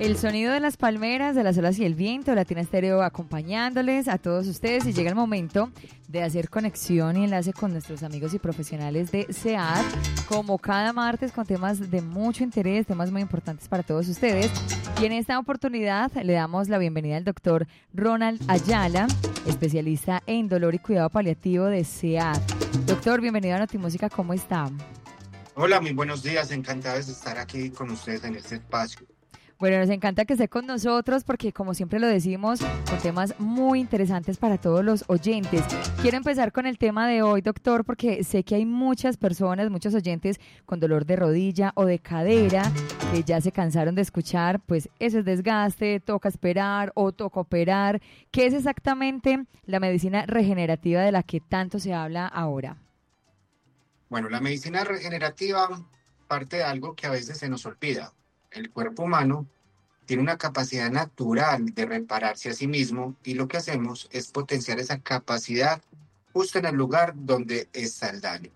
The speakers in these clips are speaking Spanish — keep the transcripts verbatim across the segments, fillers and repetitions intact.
El sonido de las palmeras, de las olas y el viento, Latina Estéreo acompañándoles a todos ustedes, y llega el momento de hacer conexión y enlace con nuestros amigos y profesionales de C E A D, como cada martes, con temas de mucho interés, temas muy importantes para todos ustedes. Y en esta oportunidad le damos la bienvenida al doctor Ronald Ayala, especialista en dolor y cuidado paliativo de C E A D. Doctor, bienvenido a Notimúsica, ¿cómo está? Hola, muy buenos días, encantado de estar aquí con ustedes en este espacio. Bueno, nos encanta que esté con nosotros porque, como siempre lo decimos, con temas muy interesantes para todos los oyentes. Quiero empezar con el tema de hoy, doctor, porque sé que hay muchas personas, muchos oyentes con dolor de rodilla o de cadera que ya se cansaron de escuchar, pues ese es desgaste, toca esperar o toca operar. ¿Qué es exactamente la medicina regenerativa de la que tanto se habla ahora? Bueno, la medicina regenerativa parte de algo que a veces se nos olvida. El cuerpo humano tiene una capacidad natural de repararse a sí mismo, y lo que hacemos es potenciar esa capacidad justo en el lugar donde está el daño.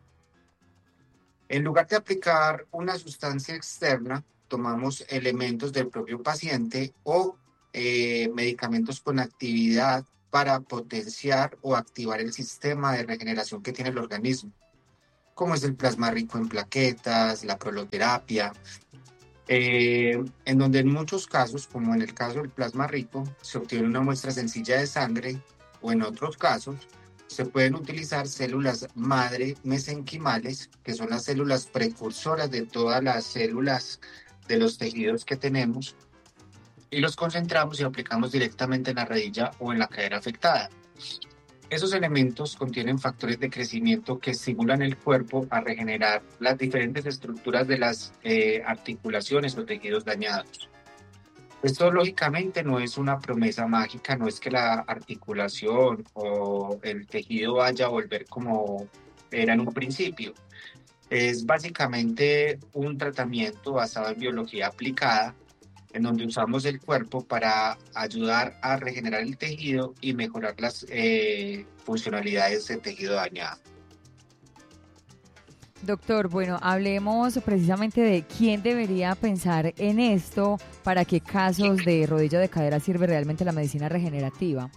En lugar de aplicar una sustancia externa, tomamos elementos del propio paciente o eh, medicamentos con actividad para potenciar o activar el sistema de regeneración que tiene el organismo, como es el plasma rico en plaquetas, la proloterapia, eh, en donde en muchos casos, como en el caso del plasma rico, se obtiene una muestra sencilla de sangre, o en otros casos se pueden utilizar células madre mesenquimales, que son las células precursoras de todas las células de los tejidos que tenemos, y los concentramos y aplicamos directamente en la rodilla o en la cadera afectada. Esos elementos contienen factores de crecimiento que estimulan el cuerpo a regenerar las diferentes estructuras de las eh, articulaciones o tejidos dañados. Esto lógicamente no es una promesa mágica, no es que la articulación o el tejido vaya a volver como era en un principio. Es básicamente un tratamiento basado en biología aplicada, en donde usamos el cuerpo para ayudar a regenerar el tejido y mejorar las eh, funcionalidades del tejido dañado. Doctor, bueno, hablemos precisamente de quién debería pensar en esto, para qué casos de rodilla o de cadera sirve realmente la medicina regenerativa.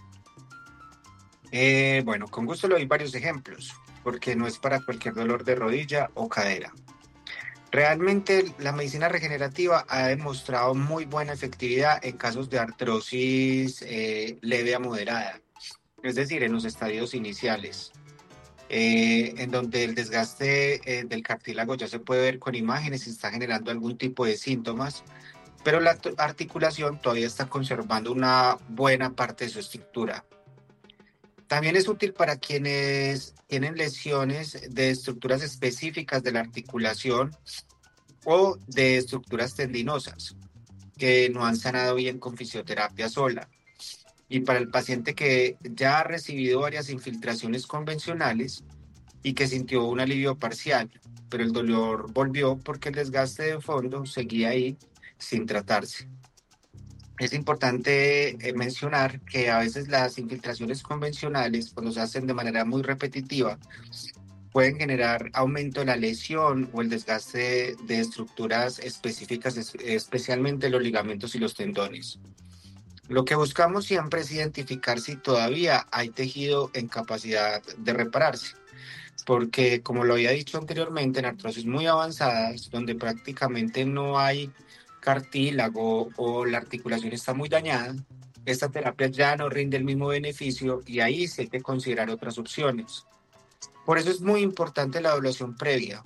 Eh, bueno, con gusto le doy varios ejemplos, porque no es para cualquier dolor de rodilla o cadera. Realmente la medicina regenerativa ha demostrado muy buena efectividad en casos de artrosis eh, leve a moderada, es decir, en los estadios iniciales, eh, en donde el desgaste eh, del cartílago ya se puede ver con imágenes y está generando algún tipo de síntomas, pero la t- articulación todavía está conservando una buena parte de su estructura. También es útil para quienes tienen lesiones de estructuras específicas de la articulación o de estructuras tendinosas que no han sanado bien con fisioterapia sola. Y para el paciente que ya ha recibido varias infiltraciones convencionales y que sintió un alivio parcial, pero el dolor volvió porque el desgaste de fondo seguía ahí sin tratarse. Es importante eh, mencionar que a veces las infiltraciones convencionales, cuando se hacen de manera muy repetitiva, pueden generar aumento de la lesión o el desgaste de estructuras específicas, es- especialmente los ligamentos y los tendones. Lo que buscamos siempre es identificar si todavía hay tejido en capacidad de repararse, porque como lo había dicho anteriormente, en artrosis muy avanzadas, donde prácticamente no hay cartílago o la articulación está muy dañada, esta terapia ya no rinde el mismo beneficio y ahí se hay que considerar otras opciones. Por eso es muy importante la evaluación previa,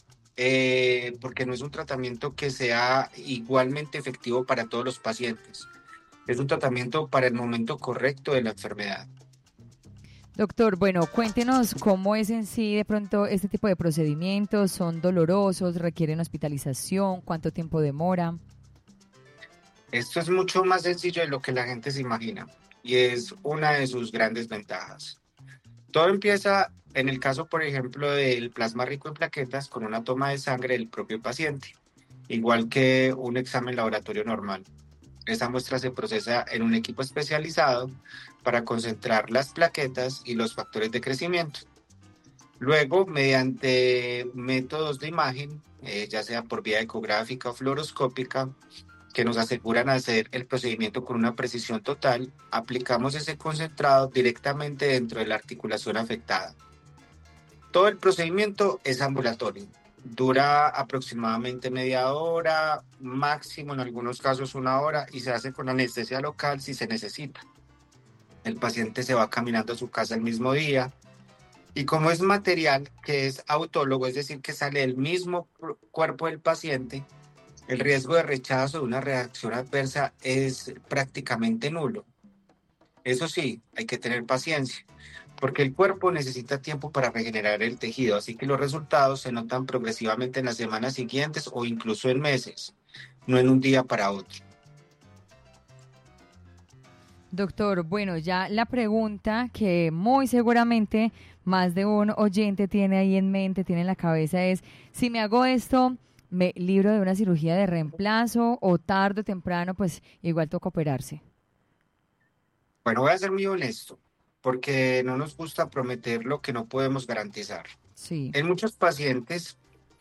eh, porque no es un tratamiento que sea igualmente efectivo para todos los pacientes. Es un tratamiento para el momento correcto de la enfermedad. Doctor, bueno, cuéntenos cómo es en sí de pronto este tipo de procedimientos. ¿Son dolorosos? ¿Requieren hospitalización? ¿Cuánto tiempo demora? Esto es mucho más sencillo de lo que la gente se imagina y es una de sus grandes ventajas. Todo empieza en el caso, por ejemplo, del plasma rico en plaquetas con una toma de sangre del propio paciente, igual que un examen laboratorio normal. Esta muestra se procesa en un equipo especializado para concentrar las plaquetas y los factores de crecimiento. Luego, mediante métodos de imagen, eh, ya sea por vía ecográfica o fluoroscópica, que nos aseguran hacer el procedimiento con una precisión total, aplicamos ese concentrado directamente dentro de la articulación afectada. Todo el procedimiento es ambulatorio. Dura aproximadamente media hora, máximo en algunos casos una hora, y se hace con anestesia local si se necesita. El paciente se va caminando a su casa el mismo día, y como es material que es autólogo, es decir, que sale del mismo cuerpo del paciente, el riesgo de rechazo de una reacción adversa es prácticamente nulo. Eso sí, hay que tener paciencia, porque el cuerpo necesita tiempo para regenerar el tejido, así que los resultados se notan progresivamente en las semanas siguientes o incluso en meses, no en un día para otro. Doctor, bueno, ya la pregunta que muy seguramente más de un oyente tiene ahí en mente, tiene en la cabeza es, si me hago esto, ¿me libro de una cirugía de reemplazo o tarde o temprano, pues igual toca operarse? Bueno, voy a ser muy honesto, porque no nos gusta prometer lo que no podemos garantizar. Sí. En muchos pacientes,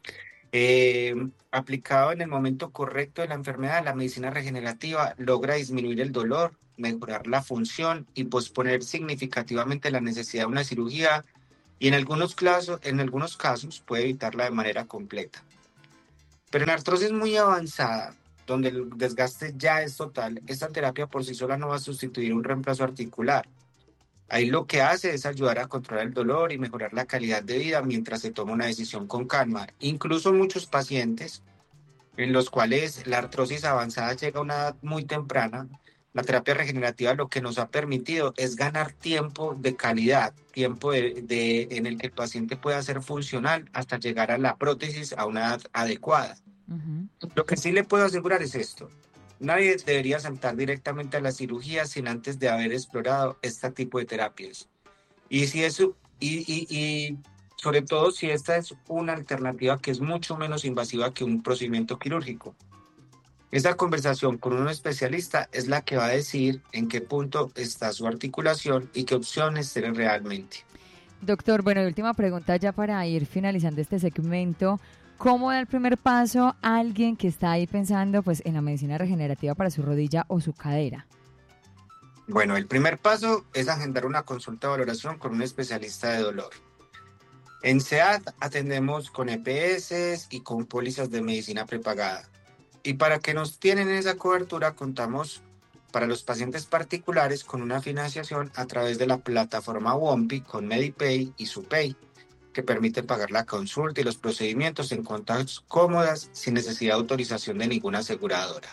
eh, aplicado en el momento correcto de la enfermedad, la medicina regenerativa logra disminuir el dolor, mejorar la función y posponer significativamente la necesidad de una cirugía, y en algunos casos, en algunos casos puede evitarla de manera completa. Pero en artrosis muy avanzada, donde el desgaste ya es total, esta terapia por sí sola no va a sustituir un reemplazo articular. Ahí lo que hace es ayudar a controlar el dolor y mejorar la calidad de vida mientras se toma una decisión con calma. Incluso muchos pacientes en los cuales la artrosis avanzada llega a una edad muy temprana, la terapia regenerativa lo que nos ha permitido es ganar tiempo de calidad, tiempo de, de, en el que el paciente pueda ser funcional hasta llegar a la prótesis a una edad adecuada. Uh-huh. Lo que sí le puedo asegurar es esto: nadie debería saltar directamente a la cirugía sin antes de haber explorado este tipo de terapias. Y si eso, y, y, y sobre todo si esta es una alternativa que es mucho menos invasiva que un procedimiento quirúrgico. Esta conversación con un especialista es la que va a decir en qué punto está su articulación y qué opciones tiene realmente. Doctor, bueno, y última pregunta ya para ir finalizando este segmento. ¿Cómo da el primer paso a alguien que está ahí pensando pues, en la medicina regenerativa para su rodilla o su cadera? Bueno, el primer paso es agendar una consulta de valoración con un especialista de dolor. En C E A D atendemos con E P S y con pólizas de medicina prepagada. Y para que nos tienen esa cobertura, contamos para los pacientes particulares con una financiación a través de la plataforma WOMPI con Medipay y Supay, que permite pagar la consulta y los procedimientos en cuotas cómodas sin necesidad de autorización de ninguna aseguradora.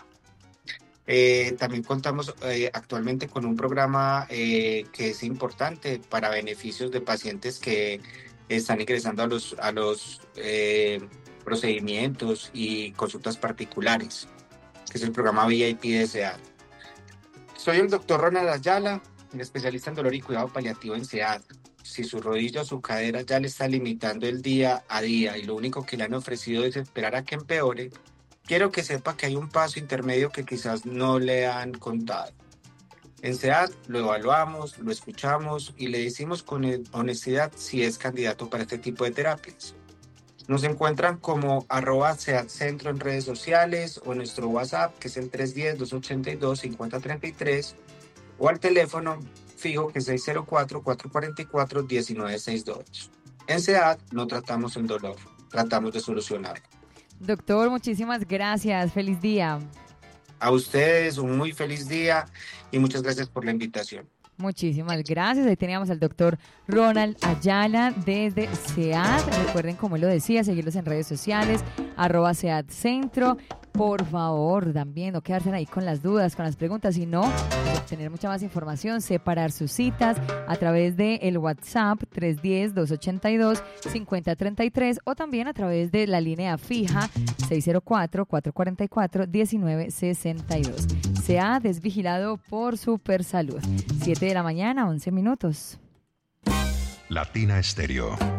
Eh, también contamos eh, actualmente con un programa eh, que es importante para beneficios de pacientes que están ingresando a los, a los eh, procedimientos y consultas particulares, que es el programa V I P de C E A D. Soy el doctor Ronald Ayala, especialista en dolor y cuidado paliativo en C E A D. Si su rodilla o su cadera ya le está limitando el día a día y lo único que le han ofrecido es esperar a que empeore, quiero que sepa que hay un paso intermedio que quizás no le han contado. En C E A D lo evaluamos, lo escuchamos y le decimos con honestidad si es candidato para este tipo de terapias. Nos encuentran como arroba C E A D Centro en redes sociales o en nuestro WhatsApp, que es el tres uno cero, dos ocho dos, cinco cero tres tres, o al teléfono fijo que es seis cero cuatro, cuatro cuatro cuatro, uno nueve seis dos. En C E A D no tratamos el dolor, tratamos de solucionarlo. Doctor, muchísimas gracias. Feliz día. A ustedes un muy feliz día y muchas gracias por la invitación. Muchísimas gracias. Ahí teníamos al doctor Ronald Ayala desde C E A D. Recuerden, como él lo decía, seguirlos en redes sociales, arroba C E A D Centro. Por favor, también no quedarse ahí con las dudas, con las preguntas, sino obtener mucha más información, separar sus citas a través del WhatsApp tres uno cero, dos ocho dos, cinco cero tres tres o también a través de la línea fija seis cero cuatro, cuatro cuatro cuatro, uno nueve seis dos. C E A D es vigilado por Supersalud. siete de la mañana, once minutos. Latina Estéreo.